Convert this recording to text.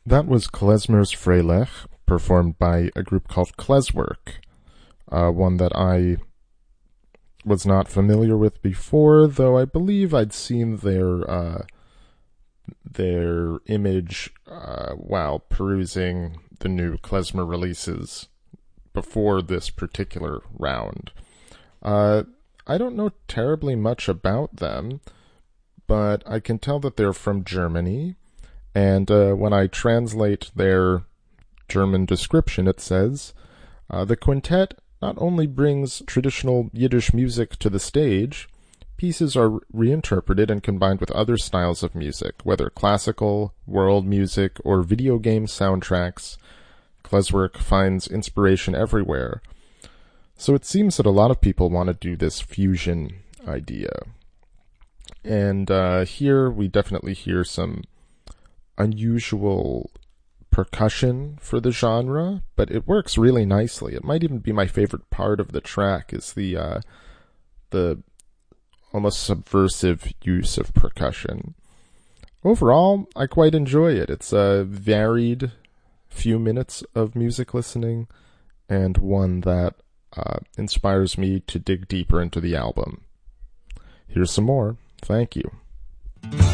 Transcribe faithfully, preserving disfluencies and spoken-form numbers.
That was Klezmer's Freilech, performed by a group called Klezwerk, uh, one that I was not familiar with before, though I believe I'd seen their uh, their image uh, while perusing the new Klezmer releases before this particular round. Uh, I don't know terribly much about them, but I can tell that they're from Germany, and uh, when I translate their German description, it says, uh, the quintet not only brings traditional Yiddish music to the stage, pieces are reinterpreted and combined with other styles of music, whether classical, world music, or video game soundtracks. Klezwerk finds inspiration everywhere. So it seems that a lot of people want to do this fusion idea. And uh, here we definitely hear some unusual percussion for the genre, but it works really nicely. It might even be my favorite part of the track, is the uh, the almost subversive use of percussion. Overall, I quite enjoy it. It's a varied few minutes of music listening, and one that uh, inspires me to dig deeper into the album. Here's some more. Thank you.